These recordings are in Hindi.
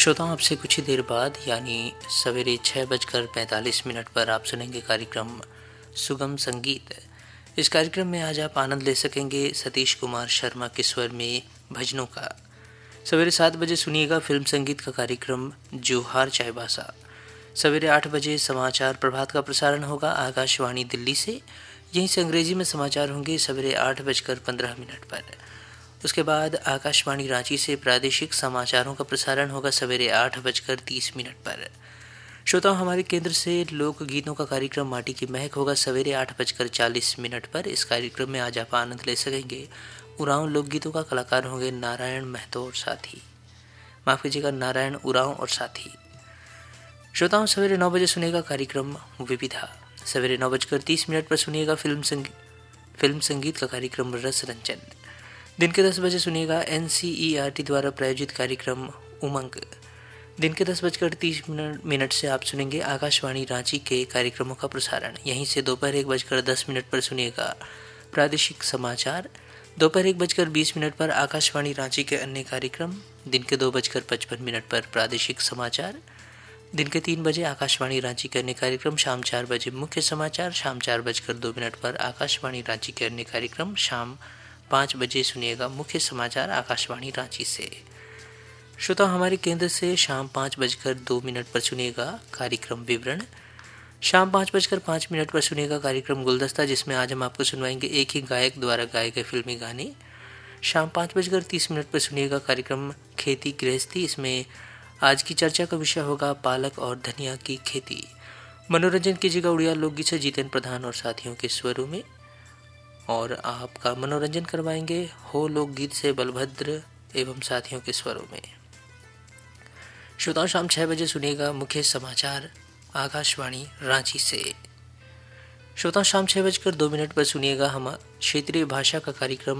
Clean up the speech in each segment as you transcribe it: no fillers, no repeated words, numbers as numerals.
श्रोताओं, आपसे कुछ ही देर बाद यानी सवेरे 6:45 पर आप सुनेंगे कार्यक्रम सुगम संगीत। इस कार्यक्रम में आज आप आनंद ले सकेंगे सतीश कुमार शर्मा के स्वर में भजनों का। सवेरे 7 बजे सुनिएगा फिल्म संगीत का कार्यक्रम जोहार चाईबासा। सवेरे 8 बजे समाचार प्रभात का प्रसारण होगा आकाशवाणी दिल्ली से। यहीं से अंग्रेजी में समाचार होंगे सवेरे 8:15 पर। उसके बाद आकाशवाणी रांची से प्रादेशिक समाचारों का प्रसारण होगा सवेरे 8:30 पर। श्रोताओं, हमारे केंद्र से लोकगीतों का कार्यक्रम माटी की महक होगा सवेरे 8:40 पर। इस कार्यक्रम में आज आप आनंद ले सकेंगे उरांव लोकगीतों का। कलाकार होंगे नारायण महतो और साथी, माफ कीजिएगा, नारायण उरांव और साथी। श्रोताओं, सवेरे 9 बजे सुनेगा कार्यक्रम विविधा। सवेरे 9:30 पर सुनिएगा फिल्म संगीत का कार्यक्रम रस रंजन। दिन के 10 बजे सुनिएगा NCERT द्वारा प्रायोजित कार्यक्रम उमंग। दिन के 10:30 से आप सुनेंगे आकाशवाणी रांची के कार्यक्रमों का प्रसारण। यहीं से दोपहर 1:10 पर सुनिएगा प्रादेशिक समाचार। दोपहर 1:20 पर आकाशवाणी रांची के अन्य कार्यक्रम। दिन के 2:55 पर प्रादेशिक समाचार। दिन के 3 बजे आकाशवाणी रांची के अन्य कार्यक्रम। शाम 4 बजे मुख्य समाचार। शाम 4:02 पर आकाशवाणी रांची के अन्य कार्यक्रम। शाम 5 बजे सुनिएगा मुख्य समाचार आकाशवाणी रांची से। श्रोताओं, हमारे केंद्र से शाम 5:02 पर सुनिएगा कार्यक्रम विवरण। शाम 5:05 पर सुनिएगा कार्यक्रम गुलदस्ता, जिसमें आज हम आपको सुनवाएंगे एक ही गायक द्वारा गाए गए फिल्मी गाने। शाम 5:30 पर सुनिएगा कार्यक्रम खेती गृहस्थी। इसमें आज की चर्चा का विषय होगा पालक और धनिया की खेती। मनोरंजन कीजिएगा उड़िया लोकगीत से जितेंद्र प्रधान और साथियों के स्वरों में। और आपका मनोरंजन करवाएंगे हो लोकगीत से बलभद्र एवं साथियों के स्वरों में। श्रोताओं, शाम 6 बजे सुनिएगा मुख्य समाचार आकाशवाणी रांची से। श्रोताओं, शाम 6:02 पर सुनिएगा हम क्षेत्रीय भाषा का कार्यक्रम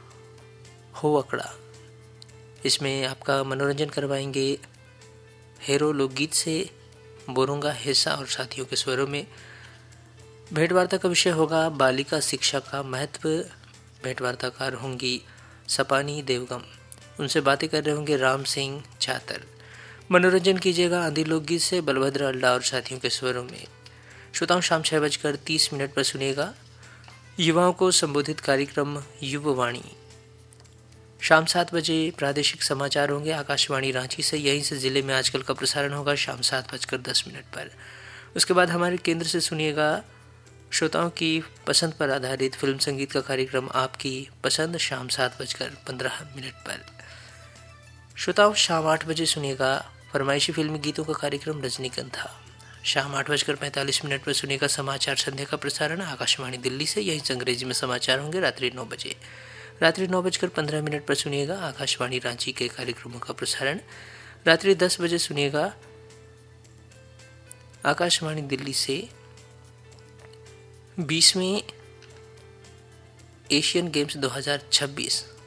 हो अकड़ा। इसमें आपका मनोरंजन करवाएंगे हेरो लोकगीत से बोरुंगा हिस्सा और साथियों के स्वरों में। भेंटवार्ता का विषय होगा बालिका शिक्षा का महत्व। भेंटवार्ताकार होंगी सपानी देवगम। उनसे बातें कर रहे होंगे राम सिंह छातर। मनोरंजन कीजिएगा आंधी लोकगीत से बलभद्र अल्लाह और साथियों के स्वरों में। श्रोताओं, शाम 6:30 पर सुनिएगा युवाओं को संबोधित कार्यक्रम युववाणी। शाम 7 बजे प्रादेशिक समाचार होंगे आकाशवाणी रांची से। यहीं से जिले में आजकल का प्रसारण होगा शाम 7:10 पर। उसके बाद हमारे केंद्र से सुनिएगा श्रोताओं की पसंद पर आधारित फिल्म संगीत का कार्यक्रम आपकी पसंद। शाम 7:15 पर। श्रोताओं, शाम 8 बजे सुनिएगा फरमाइशी फिल्मी गीतों का कार्यक्रम रजनीगंधा। शाम 8:45 पर सुनिएगा समाचार संध्या का प्रसारण आकाशवाणी दिल्ली से। यहीं से अंग्रेजी में समाचार होंगे रात्रि 9 बजे। रात्रि 9:15 पर सुनिएगा आकाशवाणी रांची के कार्यक्रमों का प्रसारण। रात्रि 10 बजे सुनिएगा आकाशवाणी दिल्ली से 20वें एशियन गेम्स 2026